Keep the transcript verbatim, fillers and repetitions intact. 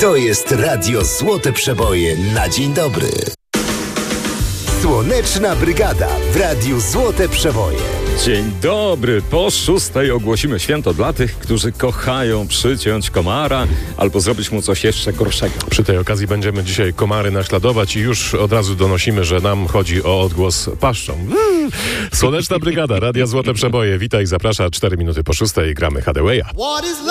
To jest Radio Złote Przeboje na dzień dobry. Słoneczna Brygada w Radiu Złote Przeboje. Dzień dobry. Po szóstej ogłosimy święto dla tych, którzy kochają przyciąć komara albo zrobić mu coś jeszcze gorszego. Przy tej okazji będziemy dzisiaj komary naśladować i już od razu donosimy, że nam chodzi o odgłos paszczą. Słoneczna Brygada, Radia Złote Przeboje. Witaj, zaprasza. Cztery minuty po szóstej gramy Hathawaya.